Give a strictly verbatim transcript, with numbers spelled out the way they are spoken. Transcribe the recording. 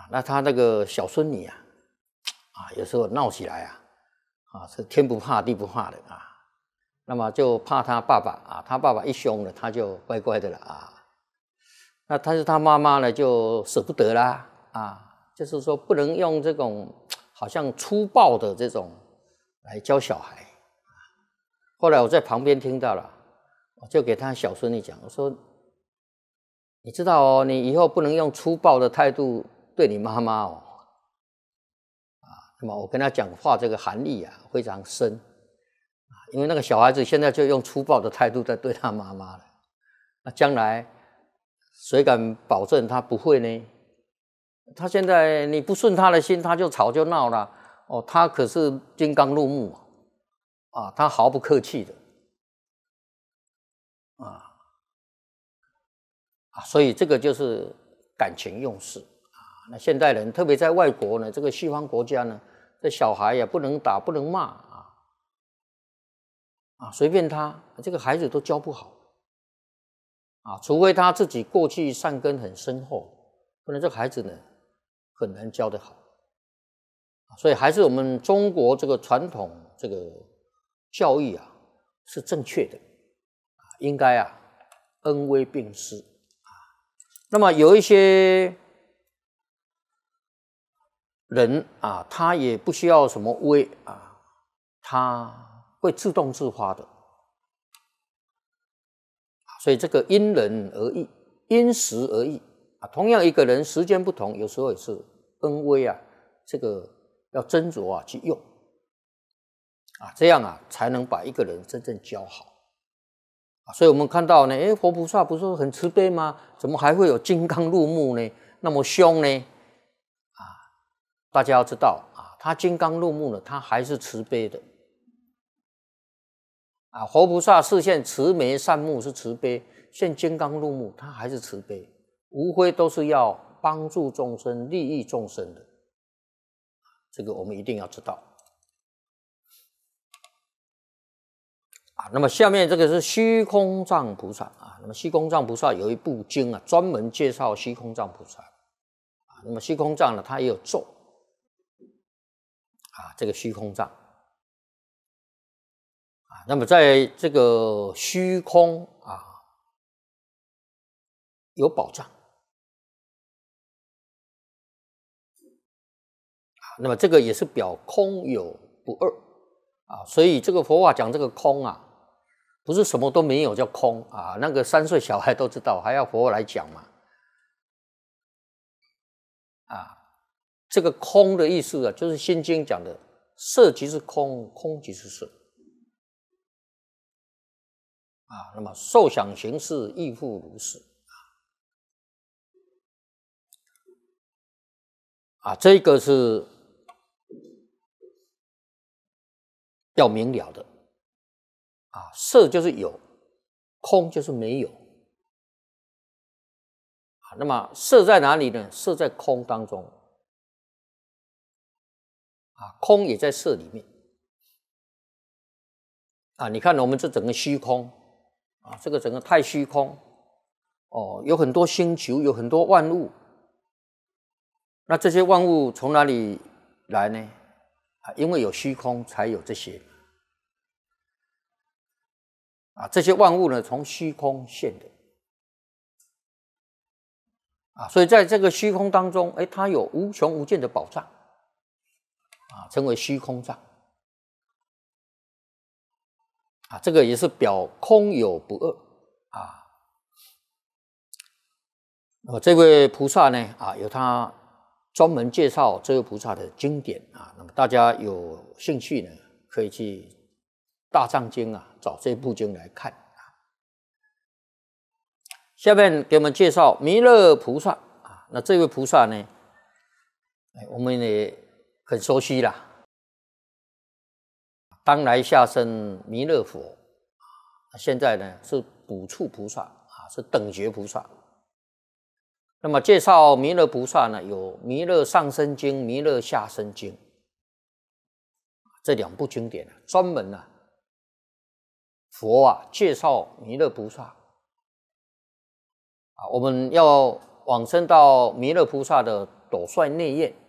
啊，那他那个小孙女啊，啊，有时候闹起来啊，啊，是天不怕地不怕的啊。那么就怕他爸爸啊，他爸爸一凶了，他就乖乖的了啊。那但是他妈妈呢，就舍不得啦啊，就是说不能用这种好像粗暴的这种来教小孩。后来我在旁边听到了，我就给他小孙女讲，我说：“你知道哦，你以后不能用粗暴的态度对你妈妈哦。”啊，那么我跟他讲话，这个含义啊非常深。因为那个小孩子现在就用粗暴的态度在对他妈妈了，那将来谁敢保证他不会呢？他现在你不顺他的心，他就吵就闹了。哦，他可是金刚怒目啊，他毫不客气的啊啊，所以这个就是感情用事啊。那现代人，特别在外国呢，这个西方国家呢，这小孩也不能打，不能骂。啊，随便他，这个孩子都教不好啊，除非他自己过去善根很深厚，不然这个孩子呢很难教得好。所以还是我们中国这个传统这个教育啊是正确的，应该啊恩威并施啊。那么有一些人啊，他也不需要什么威啊，他会自动自发的，所以这个因人而异，因时而异啊。同样一个人时间不同，有时候也是恩威啊，这个要斟酌啊去用啊，这样啊才能把一个人真正教好啊。所以我们看到呢，哎，佛菩萨不是很慈悲吗？怎么还会有金刚怒目呢？那么凶呢？啊，大家要知道啊，他金刚怒目呢，他还是慈悲的。啊，佛菩萨示现慈眉善目是慈悲，现金刚怒目他还是慈悲，无非都是要帮助众生、利益众生的。这个我们一定要知道。啊，那么下面这个是虚空藏菩萨啊。那么虚空藏菩萨有一部经啊，专门介绍虚空藏菩萨。啊，那么虚空藏呢，它也有咒啊，这个虚空藏。那么在这个虚空啊，有宝藏啊，那么这个也是表空有不二啊，所以这个佛法讲这个空啊，不是什么都没有叫空啊，那个三岁小孩都知道，还要佛来讲嘛啊，这个空的意思啊，就是《心经》讲的色即是空，空即是色。啊，那么受想行识亦复如是啊，这个是要明了的啊。色就是有，空就是没有啊。那么色在哪里呢？色在空当中啊，空也在色里面啊。你看我们这整个虚空啊，这个整个太虚空哦，有很多星球，有很多万物。那这些万物从哪里来呢？啊，因为有虚空，才有这些啊。这些万物呢，从虚空现的啊，所以在这个虚空当中，哎，它有无穷无尽的宝藏啊，称为虚空藏啊。这个也是表空有不二啊。那么这位菩萨呢，啊，有他专门介绍这位菩萨的经典啊。那么大家有兴趣呢，可以去大藏经啊找这部经来看啊。下面给我们介绍弥勒菩萨啊。那这位菩萨呢，我们也很熟悉啦。当来下生弥勒佛，现在呢是补处菩萨啊，是等觉菩萨。那么介绍弥勒菩萨呢，有《弥勒上生经》《弥勒下生经》这两部经典啊，专门啊，佛啊介绍弥勒菩萨啊。我们要往生到弥勒菩萨的斗率内验